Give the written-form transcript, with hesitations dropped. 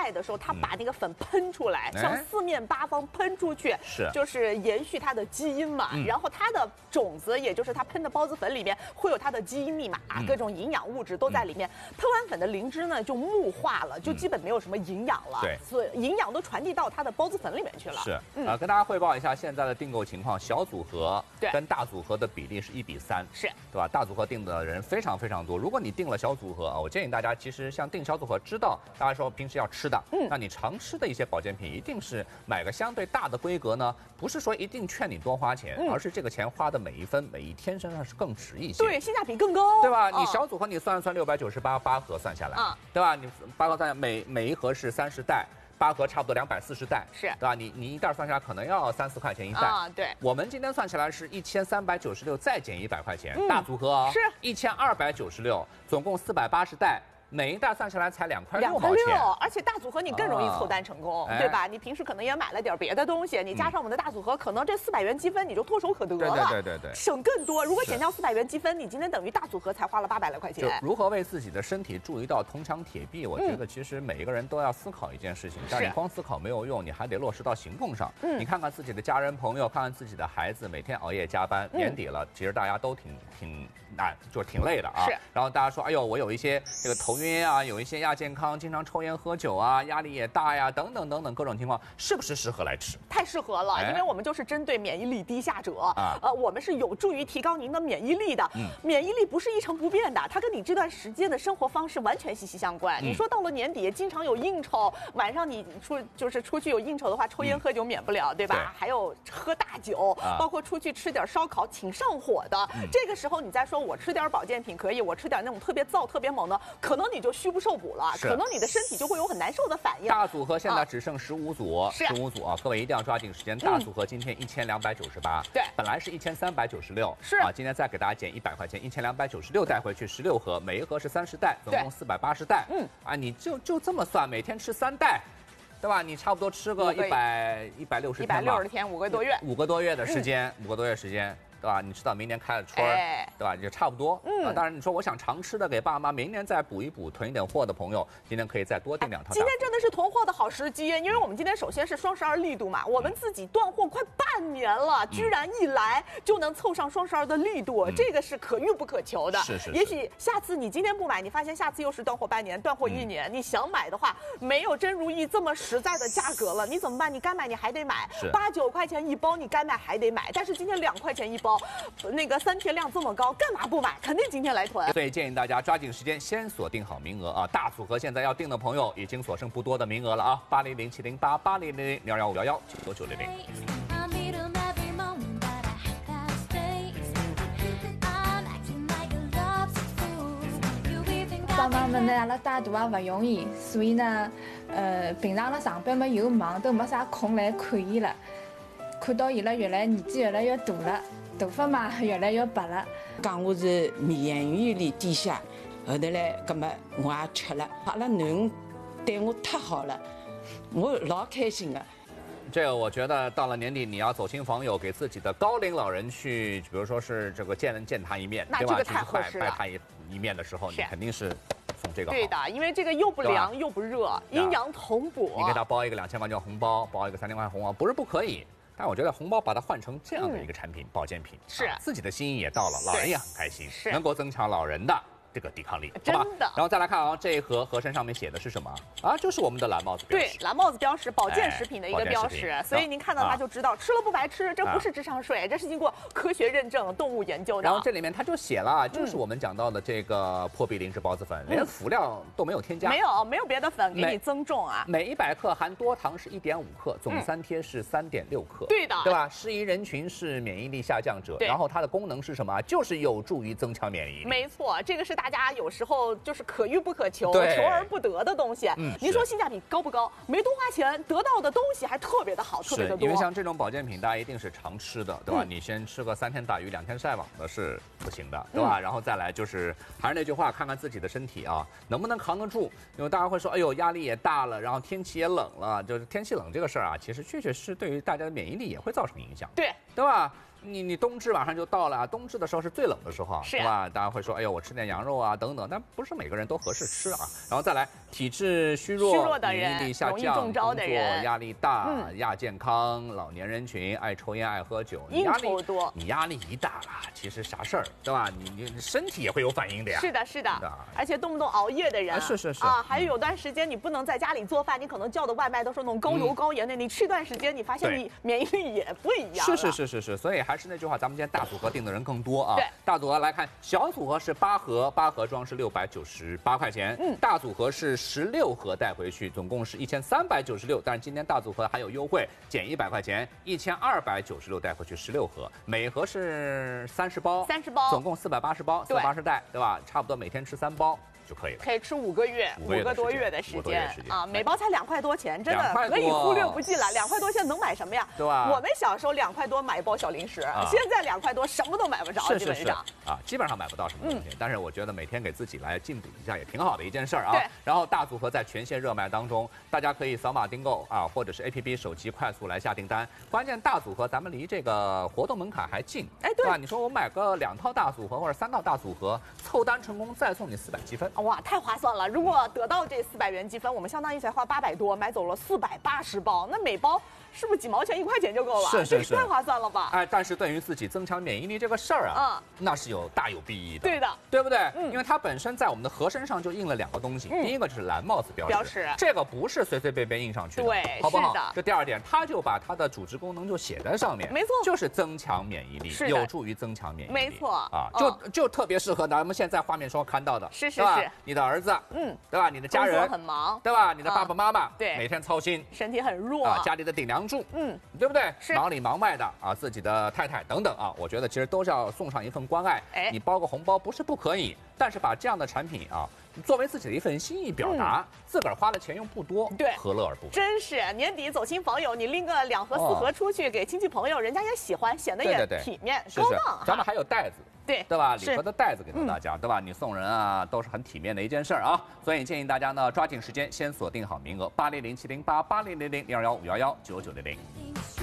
带的时候，它把那个粉喷出来，向四面八方喷出去，就是延续它的基因嘛。然后它的种子，也就是它喷的孢子粉里面会有它的基因密码，各种营养物质都在里面。喷完粉的灵芝呢就木化了，就基本没有什么营养了， 对， 所以营养都传递到它的孢子粉里面去了。 是跟大家汇报一下现在的订购情况，小组合跟大组合的比例是1:3， 是对吧？大组合订的人非常非常多。如果你订了小组合啊，我建议大家其实像订小组合，知道大家说平时要吃的，那你常吃的一些保健品，一定是买个相对大的规格呢，不是说一定劝你多花钱，而是这个钱花的每一分每一天身上是更值一些， 对，性价比更高， 对吧？你小组合你算698，8盒算下来，对吧？你8盒算下来，每一盒是30袋。8盒差不多240袋， 是对吧？你一袋算下来可能要3、4块钱一袋啊。对， 我们今天算起来是1396，再减100块钱，大组合哦， 是 1296，总共480袋。每一袋算下来才2块6毛钱， 而且大组合你更容易凑单成功，对吧？你平时可能也买了点别的东西，你加上我们的大组合，可能这400元积分你就唾手可得了， 对， 省更多。如果减掉400元积分，你今天等于大组合才花了800来块钱。 就如何为自己的身体铸一道铜墙铁壁，我觉得其实每一个人都要思考一件事情，但你光思考没有用，你还得落实到行动上。你看看自己的家人朋友，看看自己的孩子，每天熬夜加班，年底了，其实大家都就是挺累的啊。然后大家说，哎呦，我有一些这个头晕啊，有一些亚健康，经常抽烟喝酒啊，压力也大呀，等等等等各种情况，是不是适合来吃？ 太适合了，因为我们就是针对免疫力低下者，我们是有助于提高您的免疫力的。免疫力不是一成不变的，它跟你这段时间的生活方式完全息息相关。你说到了年底，经常有应酬，晚上你出去有应酬的话，抽烟喝酒免不了，对吧？还有喝大酒，包括出去吃点烧烤，挺上火的。这个时候你再说我吃点保健品可以，我吃点那种特别燥、特别猛的，可能你就虚不受补了，可能你的身体就会有很难受的反应。 大组合现在只剩15组，15组啊，各位一定要抓紧时间。大组合今天1298， 对， 本来是1396， 是啊，今天再给大家减100块钱，1296带回去16盒，每一盒是30袋，总共480袋。啊，你就这么算，每天吃3袋。对吧？你差不多吃个160天吧，160 天，5个多月 ，5个多月的时间，5个多月时间。对吧？你吃到明年开了春儿，对吧？也差不多。当然你说我想常吃的，给爸妈明年再补一补，囤一点货的朋友，今天可以再多订2套。 今天真的是囤货的好时机，因为我们今天首先是双12力度嘛，我们自己断货快半年了，居然一来就能凑上双12的力度，这个是可遇不可求的。 是。 也许下次你今天不买，你发现下次又是断货半年、断货1年，你想买的话，没有真如意这么实在的价格了，你怎么办？你该买你还得买，8、9块钱一包，你该买还得买，但是今天2块钱一包。那个3天量这么高，干嘛不买？肯定今天来囤。 所以建议大家抓紧时间，先锁定好名额啊！大组合现在要订的朋友已经所剩不多的名额了啊！80070880011119990。 帮忙们呢，阿拉带大也不容易，所以呢，平常阿拉上班嘛又忙，都没啥空来看伊了。看到伊拉年纪越来越大了，头发嘛越来越白了。 讲我是免疫力低下，后头来，葛么我也吃了。阿拉囡恩对我太好了，我老开心的。 这个我觉得到了年底，你要走亲访友，给自己的高龄老人去，比如说是这个见他一面，对吧？去拜他一面的时候，你肯定是送这个好。 对的，因为这个又不凉又不热，阴阳同补。 你给他包一个2000块钱红包，包一个3000块红包，不是不可以。但我觉得红包把它换成这样的一个产品，保健品， 是自己的心意也到了，老人也很开心， 是能够增强老人的这个抵抗力， 真的。 然后再来看啊，这一盒盒身上面写的是什么啊？就是我们的蓝帽子标识。 对，蓝帽子标识，保健食品的一个标识，所以您看到它就知道吃了不白吃，这不是智商税，这是经过科学认证、动物研究的。 然后这里面它就写了，就是我们讲到的这个破壁灵芝孢子粉，连辅料都没有添加， 没有别的粉给你增重啊。 每100克含多糖是1.5克，总3贴是3.6克， 对的， 对吧？适宜人群是免疫力下降者，然后它的功能是什么？就是有助于增强免疫力。 没错，这个是大家有时候就是可遇不可求、求而不得的东西。您说性价比高不高？没多花钱，得到的东西还特别的好，特别的多。 因为像这种保健品，大家一定是常吃的，对吧？你先吃个3天打鱼2天晒网的是不行的，对吧？然后再来就是还是那句话，看看自己的身体啊，能不能扛得住。因为大家会说，哎呦，压力也大了，然后天气也冷了，就是天气冷这个事儿啊，其实确实是对于大家的免疫力也会造成影响， 对吧？ 你冬至马上就到了，冬至的时候是最冷的时候， 是吧？大家会说，哎呦，我吃点羊肉啊，等等，但不是每个人都合适吃啊。然后再来，体质虚弱的人， 免疫力下降， 容易中招的人， 工作压力大，亚健康，老年人群爱抽烟爱喝酒， 应酬多， 你压力一大了，其实啥事儿，对吧？你身体也会有反应的呀。 是的，是的，而且动不动熬夜的人， 是啊，还有段时间你不能在家里做饭，你可能叫的外卖都是那种高油高盐的，你吃一段时间，你发现你免疫力也不一样。 是，所以还是那句话，咱们今天大组合定的人更多啊。 对， 大组合来看，小组合是8盒，8盒装是698块钱。大组合是16盒带回去，总共是1396。但是今天大组合还有优惠，减100块钱，1296带回去16盒，每盒是30包 ，30包， 总共480包，480袋，对吧？差不多每天吃3包。就可以了， 可以吃5个月，5个多月的时间啊，每包才2块多钱，真的可以忽略不计了。2块多现在能买什么呀？ 对吧？ 我们小时候2块多买一包小零食，现在2块多什么都买不着，基本上啊，基本上买不到什么东西。但是我觉得每天给自己来进补一下也挺好的一件事儿啊。 对。 然后大组合在全线热卖当中，大家可以扫码订购啊，或者是 APP 手机快速来下订单。关键大组合咱们离这个活动门槛还近， 哎，对吧？你说我买个2套大组合或者3套大组合，凑单成功再送你400积分， 哇，太划算了！如果得到这400元积分，我们相当于才花800多买走了480包，那每包是不是几毛钱1块钱就够了？ 是， 太划算了吧？ 哎，但是对于自己增强免疫力这个事儿啊，那是大有裨益的。 对的， 对不对？因为它本身在我们的盒身上就印了2个东西，第一个就是蓝帽子标识，这个不是随随便便印上去的， 对， 好不好？ 是的。 这第二点，它就把它的主治功能就写在上面， 没错， 就是增强免疫力，有助于增强免疫力， 没错啊，就特别适合咱们现在画面上看到的， 是， 你的儿子，对吧？你的家人工作很忙， 对吧？你的爸爸妈妈， 对， 每天操心， 身体很弱啊，家里的顶梁柱，对不对？ 是忙里忙外的啊，自己的太太等等啊，我觉得其实都是要送上一份关爱。你包个红包不是不可以，但是把这样的产品啊，作为自己的一份心意表达，自个儿花的钱又不多， 对， 何乐而不为？ 真是年底走亲访友，你拎个2盒4盒出去给亲戚朋友，人家也喜欢，显得也体面高档。 咱们还有袋子。 对吧？礼盒的袋子给到大家，对吧？你送人啊，都是很体面的一件事儿啊。所以建议大家呢，抓紧时间，先锁定好名额，80070880000215119900。